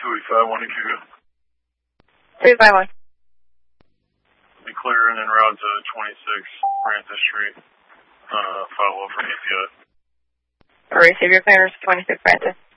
285 Wanakuga. 351. Be clear and en route to 26 Francis Street. Follow up from API. Receive your clearance, 26 Francis.